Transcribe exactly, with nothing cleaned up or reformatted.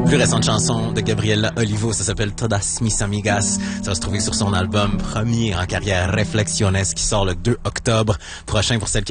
Plus récente chanson de Gabriela Olivo, ça s'appelle Todas mis amigas. Ça va se trouver sur son album premier en carrière Reflexiones qui sort le deux octobre prochain pour celle qui